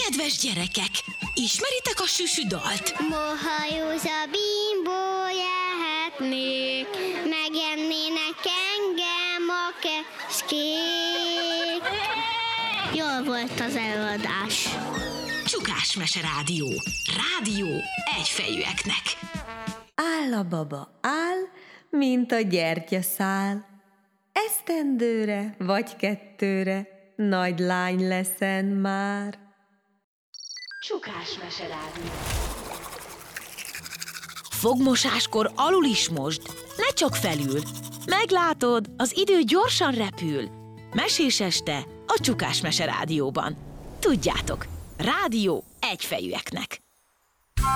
Kedves gyerekek, ismeritek a Süsü dalt? Mohajóza bimbó jöhetnék, megennének engem a keskék. Jól volt az előadás. Csukás Mese Rádió. Rádió egyfejűeknek. Áll a baba, áll, mint a gyertyaszál. Esztendőre vagy kettőre nagy lány leszen már. Csukás Mese Rádió. Fogmosáskor alul is mosd, ne csak felül. Meglátod, az idő gyorsan repül. Mesés este a Csukás Mese Rádióban. Tudjátok, rádió egyfejűeknek.